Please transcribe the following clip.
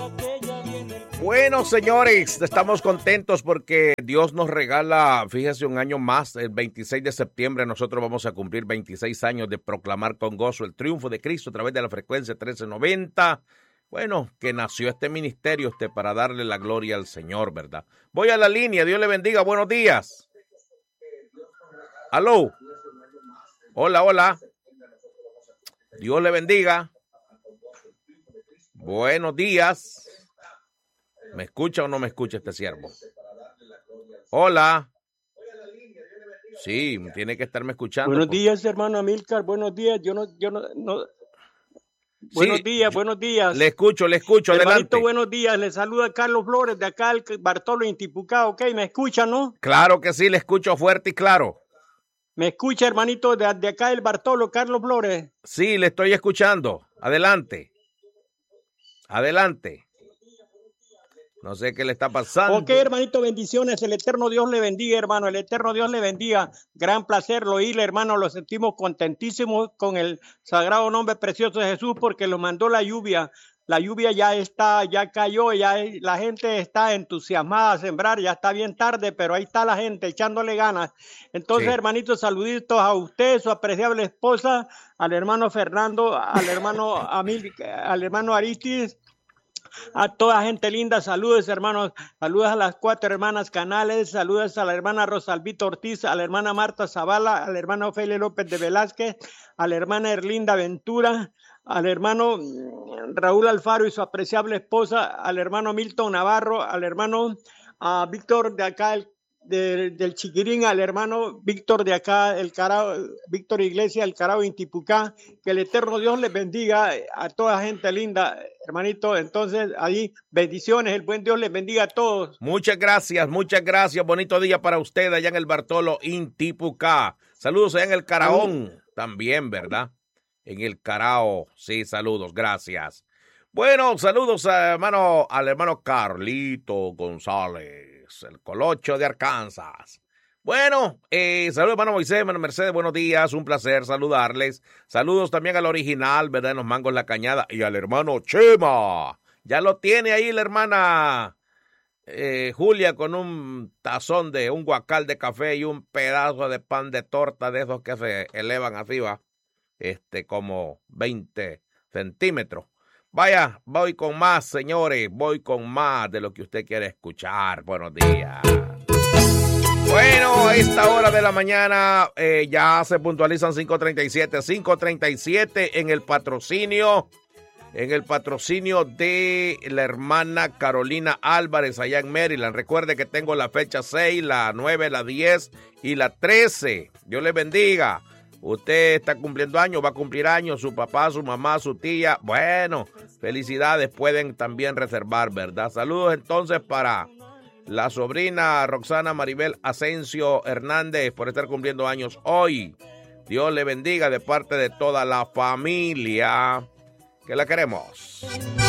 Bueno, señores, estamos contentos porque Dios nos regala, fíjese, un año más. El 26 de septiembre nosotros vamos a cumplir 26 años de proclamar con gozo el triunfo de Cristo a través de la frecuencia 1390. Bueno, que nació este ministerio para darle la gloria al Señor, ¿verdad? Voy a la línea, Dios le bendiga, buenos días. Aló. Hola, hola. Dios le bendiga. Buenos días. ¿Me escucha o no me escucha este siervo? Hola. Sí, tiene que estarme escuchando. Buenos días, hermano Amílcar. Buenos días. Buenos días. Le escucho, Hermanito, adelante. Buenos días. Le saluda Carlos Flores de acá, el Bartolo Intipucá. ¿Ok? ¿Me escucha, no? Claro que sí, le escucho fuerte y claro. ¿Me escucha, hermanito, de acá el Bartolo, Carlos Flores? Sí, le estoy escuchando. Adelante. No sé qué le está pasando. Ok, hermanito, bendiciones. El eterno Dios le bendiga, hermano. El eterno Dios le bendiga. Gran placer oírle, hermano. Lo sentimos contentísimos con el sagrado nombre precioso de Jesús porque lo mandó la lluvia. La lluvia ya cayó, la gente está entusiasmada a sembrar, ya está bien tarde, pero ahí está la gente echándole ganas. Entonces, sí, hermanito, saluditos a usted, su apreciable esposa, al hermano Fernando, al hermano Aristis, a toda gente linda. Saludos, hermanos, saludos a las 4 hermanas Canales, saludos a la hermana Rosalvita Ortiz, a la hermana Marta Zavala, al hermano Ofelio López de Velázquez, a la hermana Erlinda Ventura, al hermano Raúl Alfaro y su apreciable esposa, al hermano Milton Navarro, al hermano Víctor de acá, del Chiquirín, al hermano Víctor de acá, Víctor Iglesias, el Carao Intipucá. Que el eterno Dios les bendiga a toda gente linda, hermanito. Entonces, ahí, bendiciones, el buen Dios les bendiga a todos. Muchas gracias, bonito día para usted allá en el Bartolo Intipucá. Saludos allá en el Caraón, también, ¿verdad? En el Carao, sí, saludos, gracias. Bueno, saludos al hermano Carlito González, el Colocho de Arkansas. Bueno, saludos hermano Moisés, hermano Mercedes, buenos días, un placer saludarles. Saludos también al original, ¿verdad? En los Mangos La Cañada, y al hermano Chema. Ya lo tiene ahí la hermana Julia con un tazón de un guacal de café y un pedazo de pan de torta de esos que se elevan arriba. Como 20 centímetros. Vaya, voy con más, señores, voy con más de lo que usted quiere escuchar. Buenos días. Bueno, a esta hora de la mañana ya se puntualizan 5:37 en el patrocinio de la hermana Carolina Álvarez allá en Maryland. Recuerde que tengo la fecha 6, la 9, la 10 y la 13. Dios le bendiga. Usted está cumpliendo años, va a cumplir años, su papá, su mamá, su tía. Bueno, felicidades, pueden también reservar, ¿verdad? Saludos entonces para la sobrina Roxana Maribel Asensio Hernández por estar cumpliendo años hoy. Dios le bendiga de parte de toda la familia, que la queremos.